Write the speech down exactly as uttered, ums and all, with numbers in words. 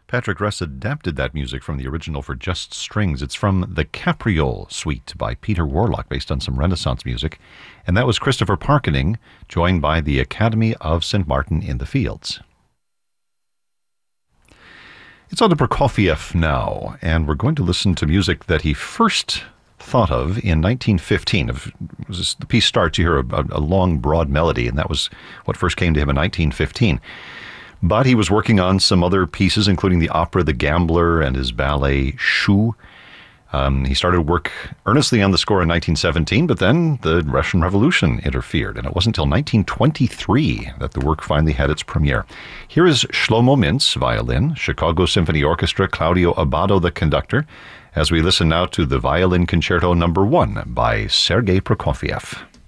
Patrick Russ adapted that music from the original for just strings. It's from the Capriole Suite by Peter Warlock, based on some Renaissance music. And that was Christopher Parkening, joined by the Academy of Saint Martin in the Fields. It's on to Prokofiev now, and we're going to listen to music that he first thought of in nineteen fifteen. The piece starts, you hear a, a long, broad melody, and that was what first came to him in nineteen fifteen. But he was working on some other pieces, including the opera The Gambler and his ballet Shu. Um, he started work earnestly on the score in nineteen seventeen, but then the Russian Revolution interfered, and it wasn't until nineteen twenty-three that the work finally had its premiere. Here is Shlomo Mintz, violin, Chicago Symphony Orchestra, Claudio Abbado, the conductor, as we listen now to the Violin Concerto Number One by Sergei Prokofiev.